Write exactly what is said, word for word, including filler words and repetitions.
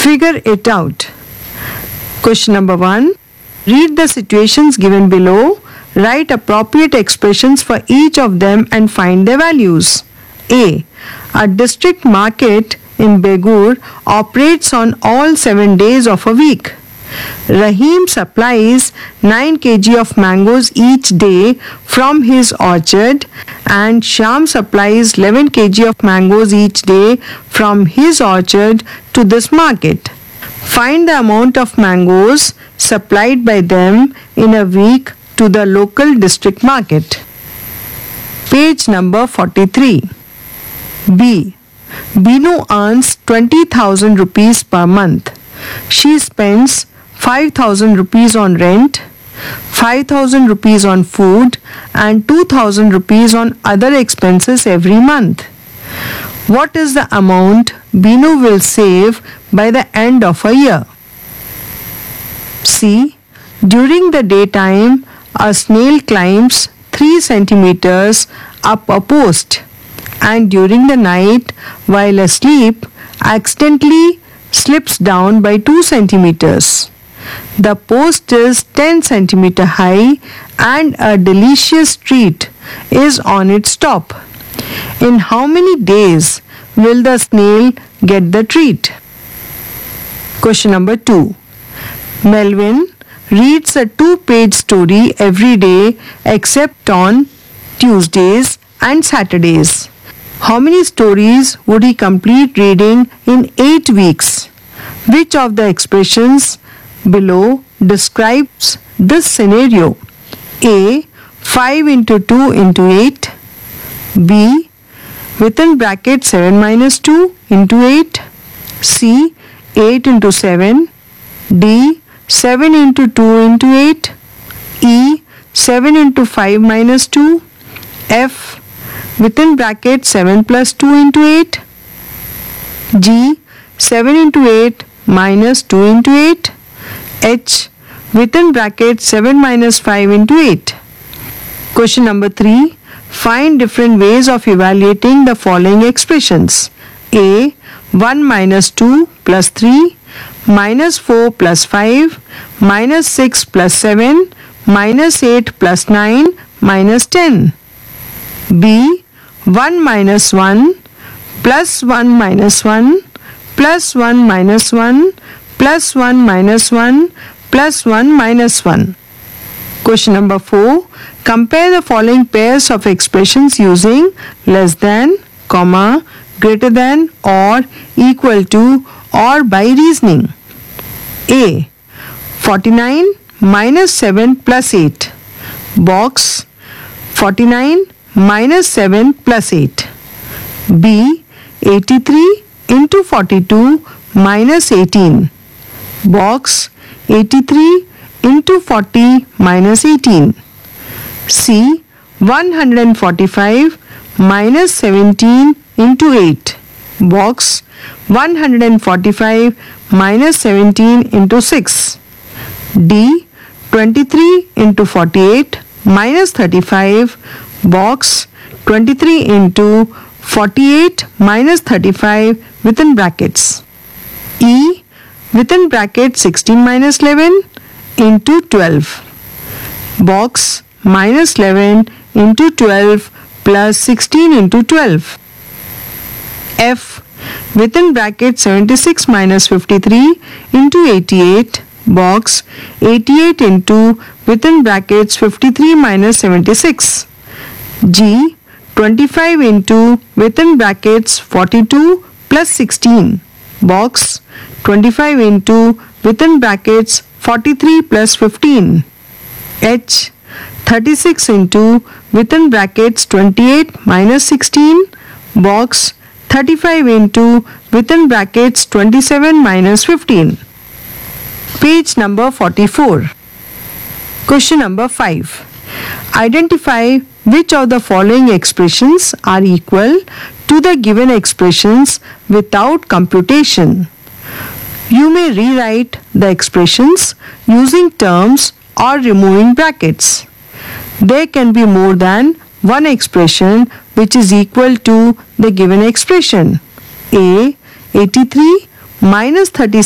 Figure it out. Question number one. Read the situations given below. Write appropriate expressions for each of them and find their values. A. A district market in Begur operates on all seven days of a week. Rahim supplies nine kilograms of mangoes each day from his orchard and Shyam supplies eleven kilograms of mangoes each day from his orchard to this market. Find the amount of mangoes supplied by them in a week to the local district market. Page number forty-three. B. Binu earns twenty thousand rupees per month. She spends five thousand rupees on rent, five thousand rupees on food and two thousand rupees on other expenses every month. What is the amount Binu will save by the end of a year? C. During the daytime, a snail climbs three centimeters up a post and during the night, while asleep, accidentally slips down by two centimeters. The post is ten centimeters high and a delicious treat is on its top. In how many days will the snail get the treat? Question number two. Melvin reads a two-page story every day except on Tuesdays and Saturdays. How many stories would he complete reading in eight weeks? Which of the expressions below describes this scenario? A. five into two into eight. B. Within bracket seven minus two into eight. C. eight into seven. D. seven into two into eight. E. seven into five minus two. F. Within bracket seven plus two into eight. G. seven into eight minus two into eight. H. Within bracket seven minus five into eight. Question number three. Find different ways of evaluating the following expressions. A. one minus two plus three, minus four plus five, minus six plus seven, minus eight plus nine, minus ten. B. one minus one, plus one minus one, plus one minus one, plus one minus one, plus one minus one. Question number four. Compare the following pairs of expressions using less than, comma, greater than or equal to or by reasoning. A. forty-nine minus seven plus eight. Box. forty-nine minus seven plus eight. B. eighty-three into forty-two minus eighteen. Box. eighty-three into forty minus eighteen. C. one hundred forty-five minus seventeen into eight. Box. one hundred forty-five minus seventeen into six. D. twenty-three into forty-eight minus thirty-five. Box. twenty-three into forty-eight minus thirty-five within brackets. E. Within bracket sixteen minus eleven into twelve. Box. Minus eleven into twelve plus sixteen into twelve. F. Within bracket seventy-six minus fifty-three into eighty-eight. Box. eighty-eight into within brackets fifty-three minus seventy-six. G. twenty-five into within brackets forty-two plus sixteen. Box. twenty-five into within brackets forty-three plus fifteen. H. thirty-six into within brackets twenty-eight minus sixteen. Box. thirty-five into within brackets twenty-seven minus fifteen. Page number forty-four. Question number five. Identify which of the following expressions are equal to the given expressions without computation. You may rewrite the expressions using terms or removing brackets. There can be more than one expression which is equal to the given expression. A. eighty-three minus thirty-six